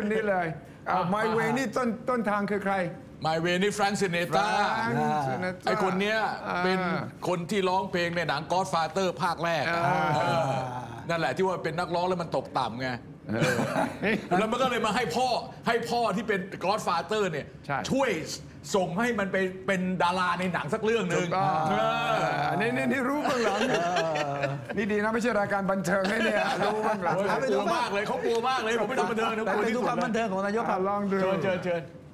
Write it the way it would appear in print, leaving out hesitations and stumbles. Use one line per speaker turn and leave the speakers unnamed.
นนี้เลยMy Way นี่ต้นทางคือใคร
My Way นี่แฟรงค์ซินเนตราไอคนเนี้ยเป็นคนที่ร้องเพลงในหนัง Godfather ภาคแรกนั่นแหละที่ว่าเป็นนักร้องแล้วมันตกต่ำไงแล้วมันก็เลยมาให้พ่อที่เป็น Godfather เนี่ยช่วยส่งให้มันไปเป็นดาราในหนังสักเรื่องหนึ่ง
นี่รู้เบื้องหลังนี่ดีนะไม่ใช่รายการบันเทิงให้เนี่ยรู้เบื้องหลัง
กลัวมากเลยเขากลัวมากเลยผมไม่ทำบันเทิงนะกลัวที่สุด
ดูความบันเทิงของนายกครับ
ลองดู
เชิญ